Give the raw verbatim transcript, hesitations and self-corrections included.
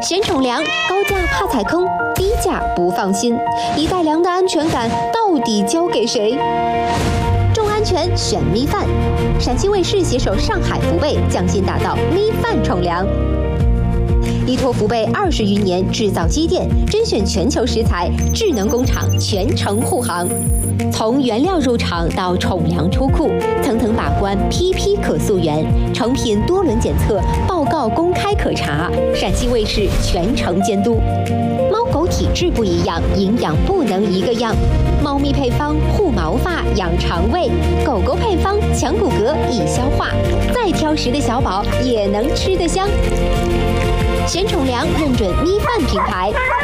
嫌宠粮，高价怕踩坑，低价不放心，一袋粮的安全感到底交给谁？重安全选米饭，陕西卫视携手上海福贝，匠心打造米饭宠粮。依托福贝二十余年制造积淀，甄选全球食材，智能工厂全程护航。从原料入场到宠粮出库，层层把关，批批可溯源，成品多轮检测，报告公开可查。陕西卫视全程监督。猫狗体质不一样，营养不能一个样。猫咪配方护毛发、养肠胃，狗狗配方强骨骼、易消化。再挑食的小宝也能吃得香。嫌宠粮认准米饭品牌，